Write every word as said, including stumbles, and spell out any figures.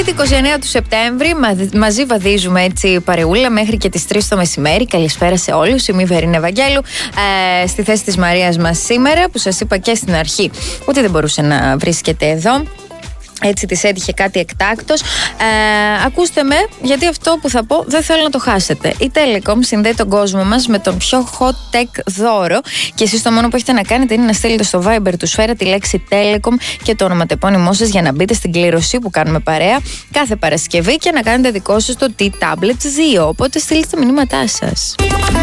Τρίτη είκοσι εννέα του Σεπτέμβρη, μαζί βαδίζουμε έτσι παρεούλα μέχρι και τις τρεις το μεσημέρι. Καλησπέρα σε όλους. Είμαι η Βερίνη Ευαγγέλου, ε, στη θέση της Μαρίας μας σήμερα, που σας είπα και στην αρχή ότι δεν μπορούσε να βρίσκεται εδώ. Έτσι της έτυχε κάτι εκτάκτος. Ε, ακούστε με, γιατί αυτό που θα πω δεν θέλω να το χάσετε. Η Telecom συνδέει τον κόσμο μας με τον πιο hot tech δώρο και εσείς το μόνο που έχετε να κάνετε είναι να στείλετε στο Viber του Σφαίρα τη λέξη Telecom και το ονοματεπώνυμό σας για να μπείτε στην κλήρωση που κάνουμε παρέα κάθε Παρασκευή και να κάνετε δικό σας το T-Tablets δύο. Οπότε στείλτε τα μηνύματά σας.